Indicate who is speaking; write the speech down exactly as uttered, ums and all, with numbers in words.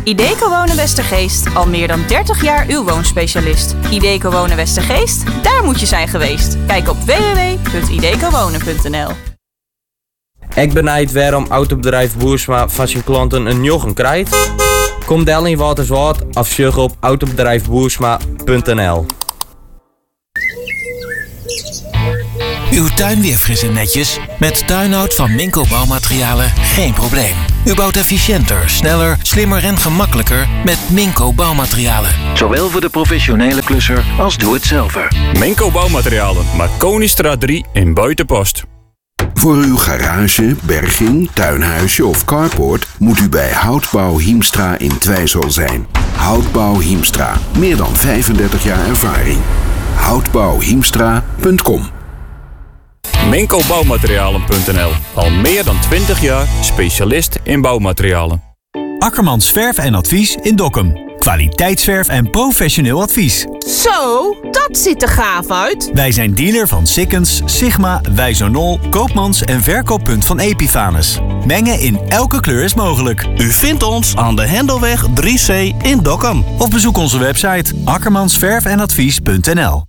Speaker 1: Ideco Wonen Westergeest, al meer dan dertig jaar uw woonspecialist. Ideco Wonen Westergeest, daar moet je zijn geweest. Kijk op w w w punt ideco wonen punt n l.
Speaker 2: Ik benijd waarom autobedrijf Boersma van zijn klanten een jochen krijgt. Kom del in Waterswaard of sjug op autobedrijf boersma punt n l.
Speaker 3: Uw tuin weer fris en netjes? Met tuinhout van Minco Bouwmaterialen geen probleem. U bouwt efficiënter, sneller, slimmer en gemakkelijker met Minco Bouwmaterialen. Zowel voor de professionele klusser als doe-het-zelver.
Speaker 4: Minco Bouwmaterialen, Marconistraat drie in Buitenpost.
Speaker 5: Voor uw garage, berging, tuinhuisje of carport moet u bij Houtbouw Hiemstra in Twijzel zijn. Houtbouw Hiemstra, meer dan vijfendertig jaar ervaring. houtbouw hiemstra punt com.
Speaker 4: Minco Bouwmaterialen punt n l. Al meer dan twintig jaar specialist in bouwmaterialen.
Speaker 6: Akkermans Verf en Advies in Dokkum. Kwaliteitsverf en professioneel advies.
Speaker 7: Zo, dat ziet er gaaf uit.
Speaker 6: Wij zijn dealer van Sikkens, Sigma, Wijzonol, Koopmans en verkooppunt van Epifanus. Mengen in elke kleur is mogelijk.
Speaker 8: U vindt ons aan de Hendelweg drie C in Dokkum.
Speaker 6: Of bezoek onze website akkermansverf en advies punt n l.